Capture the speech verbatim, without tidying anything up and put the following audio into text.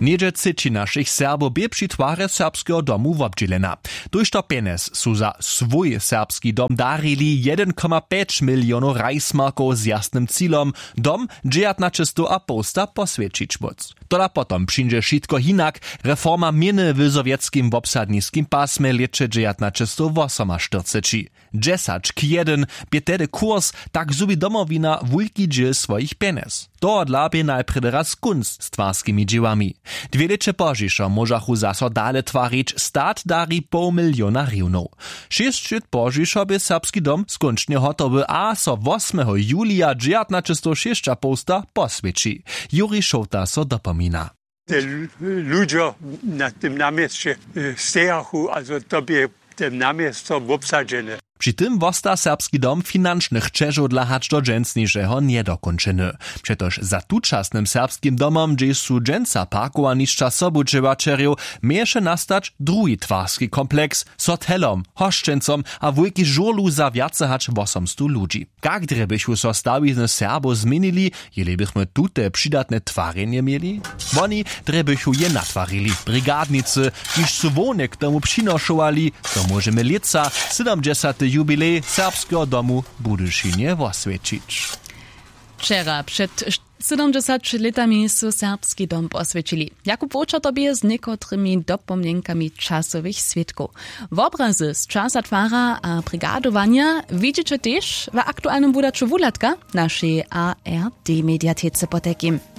Niedzie cyci naszych Serbów bie przy twarze serbskiego domu wobdzielena. Tuż to penes su za swój serbski dom darili jeden przecinek pięć milionów rajsmarków z jasnym cílom dom dziewiętnaście a posta poswiecić móc. Tola potom przyjdzie wszystko hinak, reforma mieny w sowieckim obsadniskim pasmie lecze dziewiętnaście osiemnaście. Dziesięć k jeden bie tedy kurs, tak zubi domowina wujki dziel swoich penes. To odlabie najprede raz kunst z twarskimi dziełami. Dwie lecze pożiszo możachu zaso dale twarić stat dari pół miliona riwnów. Sześć lat pożiszo by serbski dom skończnie hotowy, a so ósmego julia dziewiętnaście sześć posta poswieci. Juri Szota so dopomina. Te ludzie na tym namieście stejachu, also tobie tym namiesto obsadzone. Przy tym wosta serbski dom financznych czeżów dla hacz do dżęsniejszego niedokończony. Przetoż za tuczasnym serbskim domom, gdzie su dżęca parkowaniszcza sobuczywaczeriów, miesze nastać drugi twarski kompleks z hotelom, hoszczencom a wujki żurlu za wiace hacz osiemset ludzi. Jak drebychu so stawizny Serbów zmienili, jeli bychmy tute przydatne twarenie mieli? Oni drebychu je natwarili. Brigadnicy, kiż su wone k tomu przynoszowali, to możemy lica siedemdziesiąty jubilej serbskiego domu Budyszynie oswiecić. Wczera przed siedemdziesięcioma latami su serbski dom poswiecili. Jakub Wočar tobie z niekotrymi dopomnienkami czasowych świadków. Obrazy z czasa twara a brygadowania widzicie też w aktualnym wydaczu Wulatka naszej A R D mediatece potekim.